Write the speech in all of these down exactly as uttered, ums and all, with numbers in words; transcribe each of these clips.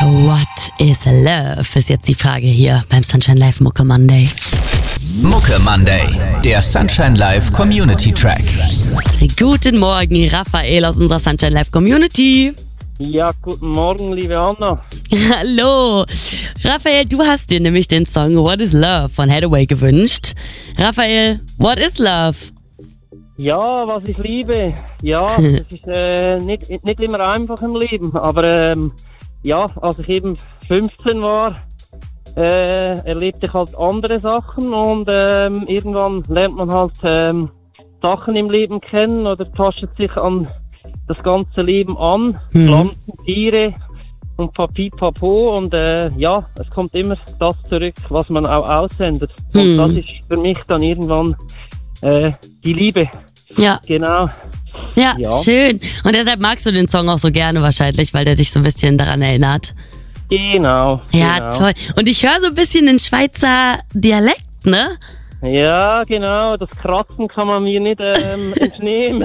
What is Love? Ist jetzt die Frage hier beim Sunshine Live Mucke Monday. Mucke Monday, der Sunshine Live Community Track. Guten Morgen, Raphael aus unserer Sunshine Live Community. Ja, guten Morgen, liebe Anna. Hallo. Raphael, du hast dir nämlich den Song What is Love von Hathaway gewünscht. Raphael, what is Love? Ja, was ich liebe. Ja, es ist äh, nicht, nicht immer einfach im Leben, aber ähm, ja, als ich eben fünfzehn war, äh, erlebte ich halt andere Sachen und ähm, irgendwann lernt man halt ähm, Sachen im Leben kennen oder tastet sich an das ganze Leben an, Mhm. Pflanzen, Tiere und Papi, Papo und äh, ja, es kommt immer das zurück, was man auch aussendet. Und Mhm. das ist für mich dann irgendwann äh, die Liebe. Ja, Genau. ja, Ja. schön. Und deshalb magst du den Song auch so gerne wahrscheinlich, weil der dich so ein bisschen daran erinnert. Genau. Ja, genau. toll. Und ich höre so ein bisschen den Schweizer Dialekt, ne? Ja, genau. Das Kratzen kann man mir nicht ähm, entnehmen.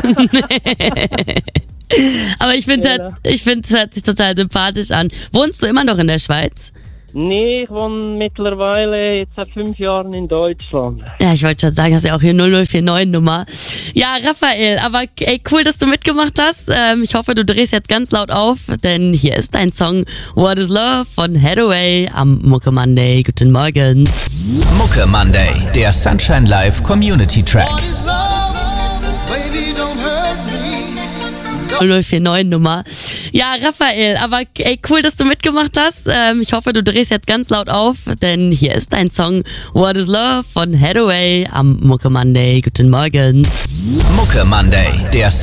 Aber ich finde, Genau. ich finde, es hört sich total sympathisch an. Wohnst du immer noch in der Schweiz? Nee, ich wohne mittlerweile jetzt seit fünf Jahren in Deutschland. Ja, ich wollte schon sagen, hast ja auch hier null null vier neun Nummer. Ja, Raphael, aber ey, cool, dass du mitgemacht hast. Ähm, ich hoffe, du drehst jetzt ganz laut auf, denn hier ist dein Song What is Love von Hathaway am Mucke Monday. Guten Morgen. Mucke Monday, der Sunshine Live Community Track. null null vier neun Nummer. Ja, Raphael, aber ey, cool, dass du mitgemacht hast. Ähm, ich hoffe, du drehst jetzt ganz laut auf, denn hier ist dein Song What is Love von Hathaway am Mucke Monday. Guten Morgen. Mucke Monday, der